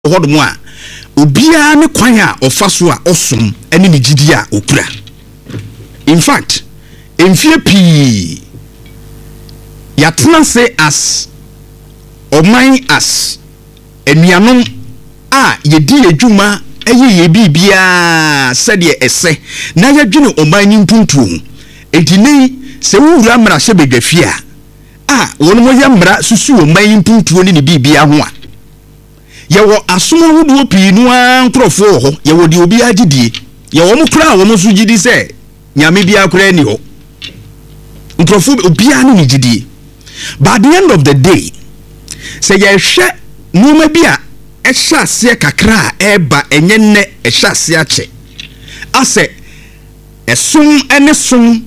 hodmo a obia ne kwan a ofaso a osom ene ne gidi a okura. In fact, enfie pi yatena se as oman as enuanom a yedi adwuma eye bibia sede ese na yadwene oman ni mpuntu entini se wura mra hye bedwafie a wono mo yamra susu oman mpuntu ni bibia ho a yewo asomo hudu pi no ankrofo ho yewo de obi agidie yewo mo kra wo mo so gidi se nyame bia kra ni ho nkrofo obi anu ni gidie. By the end of the day say ye hwe numa bia ehya ase kakra eba enyenне ehya ase ache ase esom ene som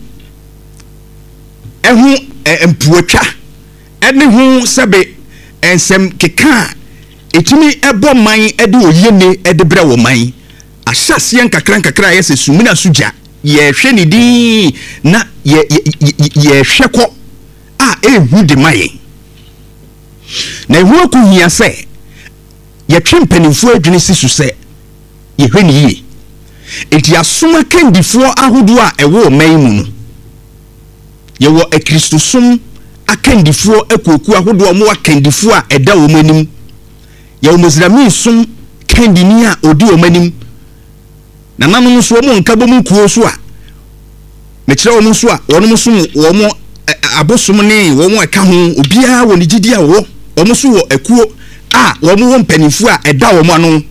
ehu empuatwa ene hu sebe ensem keka etimi ebo man ede oyene ede bre wo man ahya ase nkakra yese sumina suja ye hwe ni din na ye hwe ko a ehu de maye na ehu akuhia se ye twempanifo adwene sisu se ye hwe ni yi enti asoma kandifo ahodo a ewo man mu no ye wo akristosom akandifo akoku ahodo mo akandifo a eda wo manim ye wo muslimin som kandini a odi wo manim na nanom so mo nkabom kuo so a me kire wo so a wonom so wo mo abosom ne wo mo eka ho obia wo ne gidi a wo mo so wo akuo a wo mo mpanifo a eda wo mo ano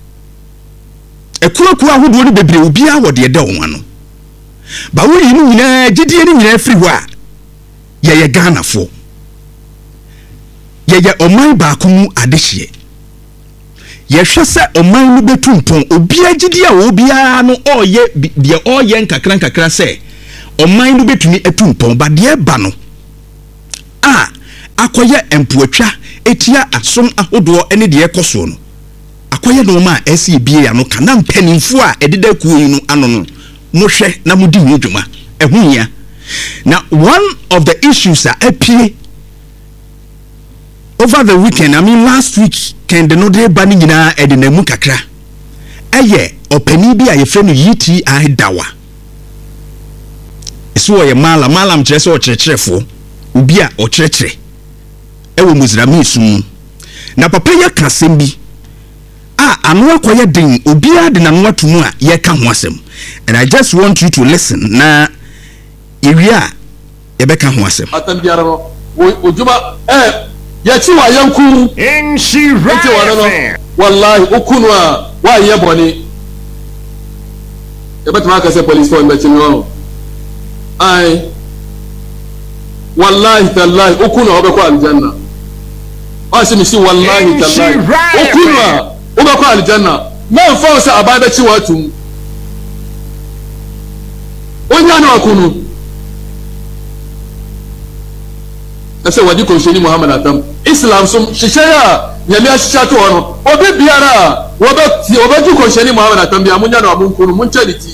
akuo ahodo ne bebre obia wo de eda wo ano ba wo yi no nyina gidi ne nyina afiri ho a ye Ghana fo ye oman ba ko mu adehye ye hwe se oman no betumpon obia gidi a obia no oye de oye nkakra se oman no betumi etumpon ba de ba no a akoye empuatwa etia asom ahodo ene de ekoso no akoye no ma ese bie ya no kana mpanimfo a ededa kuo yi no ano no mo hwe na modi ho dwuma ehunya. Now one of the issues that appear over the weekend, I mean last week, can the no de bani nyina e de namu kakra eye opani bi a ye fe no yiti a dawa so ye malam kire se o kirekirefo obi a o kirekire e wo musrami sum na papa ye kasem bi a anu akoye den obi a de nanu atumu a ye ka ho asem, and I just want you to listen na ewia ye be ka ho asem atambiara no ojuma ya ci wa yanku in she right wallahi ukunu wa ye boni e betuma ka se police phone be chinwo ai wallahi tallahi ukunu obe ko aljanna asimi si wallahi tallahi ukunu obe ko aljanna na fo se abada ci wa tum onya na ukunu ese wadi ko sheni Muhammad atam Islam sum shishaya nyame ashisha to ono obi biara obi ko sheni Muhammad atam bia munya na amunkunu munchaliti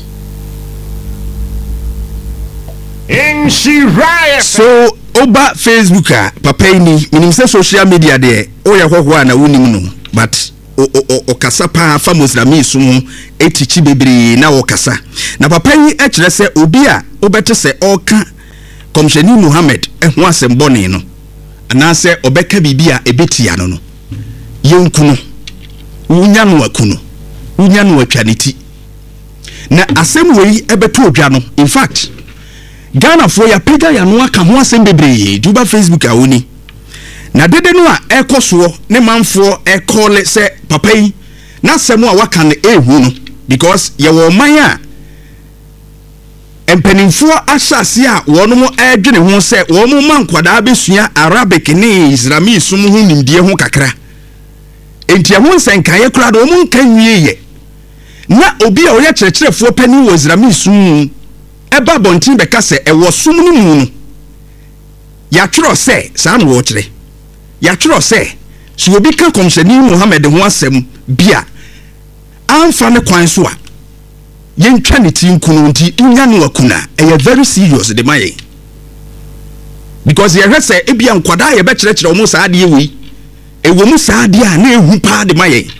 in she right. So oba Facebook a papa ni minim se social media de o ye hwehwa na wonim no but o kasa pa fa muslimi sum etichi bebre na o kasa na papa yi e kire se obi a obete se oka komsheni Muhammad ehun asembone no anase obeka bibia ebetia no yenkunu unya no akunu unya no atwaneti na asem wei ebeto odwa no. In fact Ghana for ya pega ya no aka ho asem bebre duba Facebook a woni na dede no a ekoso ne manfo ekole se papa yi na asem a waka ne ehu no because ye wo man a empanimfo asase a wono adwene ho se wono mankwada besua Arabic ne Islami sum ho nimdie ho kakra enti ho nsenkan ye kura do wono nkan wieye na obi a oye kirekirefo pani wo Islami sum eba bontin beka se ewo sum no mu no ya twero se sa no wo kire ya twero se so obi ka komsheni Muhammad ho asem bia amfa ne kwan so a yentwa ne tin kunu nti unya no akuna e very serious de maye because ye hwese ebia nkwada ye be kirekire omo saade we ewo mu saade a na ehu pa de maye